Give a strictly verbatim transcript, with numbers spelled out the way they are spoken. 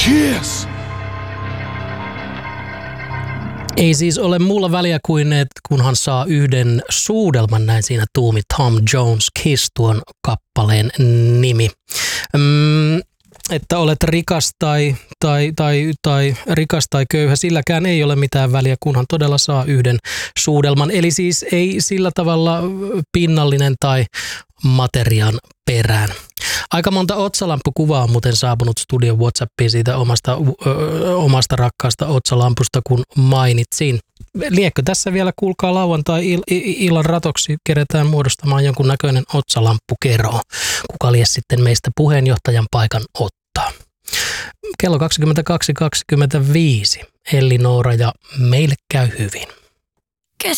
Cheers! Ei siis ole mulla väliä kuin, että kunhan saa yhden suudelman, näin siinä tuumi Tom Jones Kiss tuon kappaleen nimi. Mm, että olet rikas tai, tai, tai, tai rikas tai köyhä, silläkään ei ole mitään väliä, kunhan todella saa yhden suudelman. Eli siis ei sillä tavalla pinnallinen tai materiaan perään. Aika monta otsalamppukuvaa on muuten saapunut studion WhatsAppiin siitä omasta, ö, omasta rakkaasta otsalampusta, kun mainitsin. Liekö tässä vielä, kuulkaa, lauantai-illan ratoksi keretään muodostamaan jonkun näköinen otsalamppukero. Kuka lies sitten meistä puheenjohtajan paikan ottaa. Kello kaksikymmentäkaksi kaksikymmentäviisi. Elli Noora ja meille käy hyvin.